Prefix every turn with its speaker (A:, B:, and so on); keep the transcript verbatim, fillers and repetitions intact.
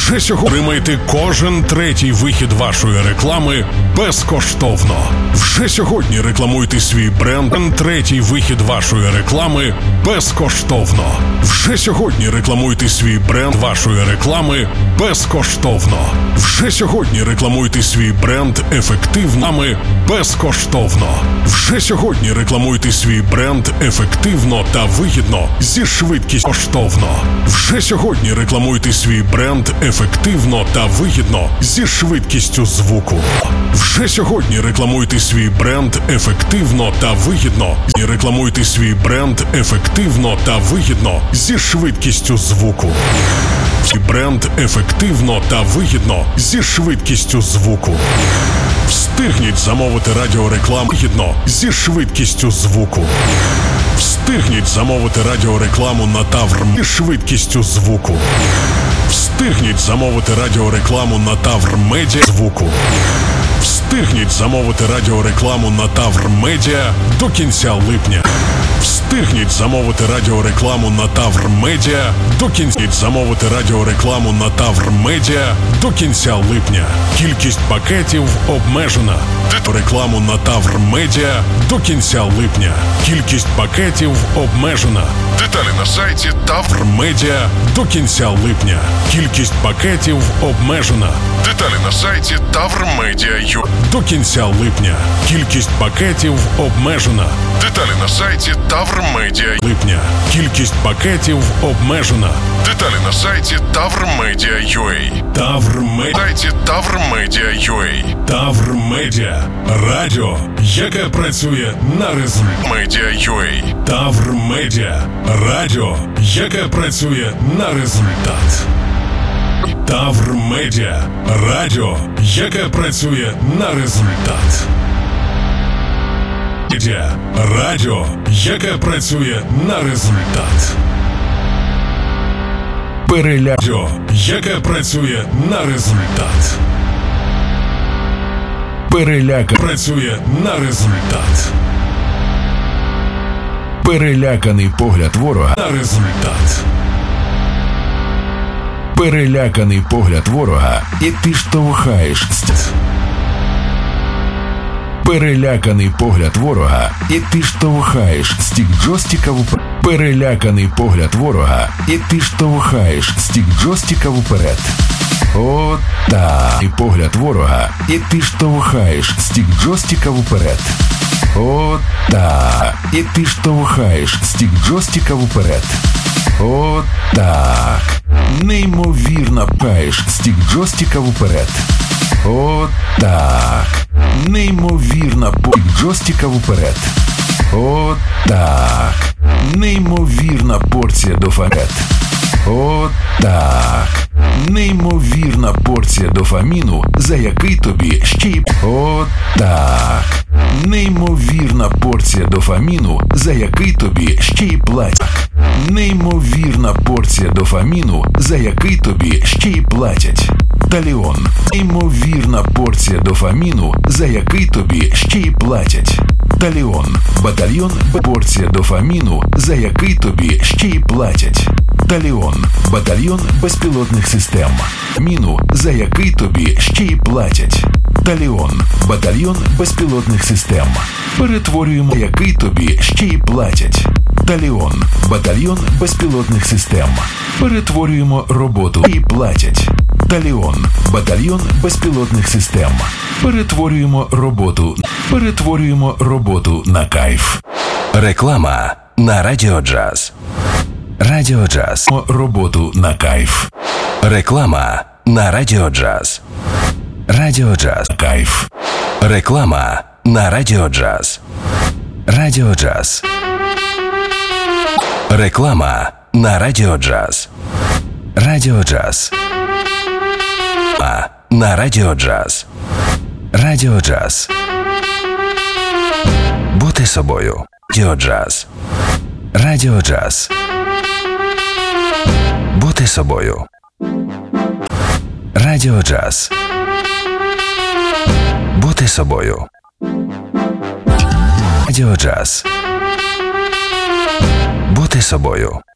A: Вже сьогодні отримайте кожен третій вихід вашої реклами безкоштовно. Вже сьогодні рекламуйте свій бренд. Кожен третій вихід вашої реклами безкоштовно. Вже сьогодні рекламуйте свій бренд вашої реклами безкоштовно. Вже сьогодні рекламуйте свій бренд ефективними безкоштовно. Вже сьогодні рекламуйте свій бренд ефективно та вигідно зі швидкістю коштовно. Вже сьогодні рекламуйте свій бренд ефективно та вигідно зі швидкістю звуку. Вже сьогодні рекламуйте свій бренд ефективно та вигідно. І рекламуйте свій бренд ефективно та вигідно зі швидкістю звуку. Бренд ефективно та вигідно зі швидкістю звуку. Встигніть замовити радіорекламу вигідно зі швидкістю звуку. Встигніть замовити радіорекламу на Тавр зі швидкістю звуку. Встигніть замовити радіорекламу на Тавр Медіа звуку. Встигніть замовити радіорекламу на Тавр Медіа до кінця липня. Встигніть замовити радіорекламу на Тавр Медіа до кінця замовити радіорекламу на Тавр Медіа до кінця липня. Кількість пакетів обмежена. Рекламу на Тавр Медіа до кінця липня. Кількість пакетів обмежена. Деталі на сайті Тавр Медіа до кінця липня. Кількість пакетів обмежена. Деталі на сайті Тавр Медіа до кінця липня. Кількість пакетів обмежена. Деталі на сайті Тавр Медіа липня. Кількість пакетів обмежена. Деталі на сайті Тавр Медіа точка ю а. Тавр Медіа. Сайті Тавр Медіа точка ю а. Тавр Медіа. Радіо, яке працює на результат. Медіа точка ю а. Тавр Медіа. Радіо, яке працює на результат. Тавр Медіа. Радіо, яке працює на результат. Медіа. Радіо, яке працює на результат. Переляджо, яке працює на результат. Переляка працює на результат. Переляканий погляд ворога на результат. Переляканий погляд ворога, і ти штовхаєш стіл. Переляканий погляд ворога, і ти штовхаєш стік джойстика вперед. Переляканий погляд ворога, і ти штовхаєш стік джойстика вперед. От так. І погляд ворога, і ти штовхаєш стік джойстика вперед. От так. І ти штовхаєш стік джойстика вперед. От так. Неймовірно пхаєш стік джойстика вперед. От так. Неймовірно стік джойстика вперед. От так. Неймовірна порція дофаміну. От так. Неймовірна порція дофаміну, за який тобі ще й... От так. Неймовірна порція дофаміну, за який тобі ще й платять. Неймовірна порція дофаміну, за який тобі ще й платять. Таліон. Неймовірна порція дофаміну, за який тобі ще й платять. Таліон. Батальйон. Порція дофаміну, за який тобі ще й платять. Таліон. Батальйон безпілотних систем. Міну, за який тобі ще й платять. Таліон. Батальйон безпілотних систем. Перетворюємо, який тобі ще й платять. Таліон. Батальйон безпілотних систем. Перетворюємо роботу і платять. Таліон. Батальйон безпілотних систем. Перетворюємо роботу. Перетворюємо роботу на кайф.
B: Реклама на Радіо Джаз. Радіо Джаз.
A: Роботу на кайф.
B: Реклама на Радіо Джаз. Радіо Джаз.
A: Кайф.
B: Реклама на Радіо Джаз. Радіо Джаз. Реклама на Радіо Джаз. Радіо Джаз. На Радіо Джаз. Радіо Джаз. Бути собою. Радіо Джаз. Радіо Джаз. Бути собою. Радіо Джаз. Бути собою. Радіо Джаз. Бути собою.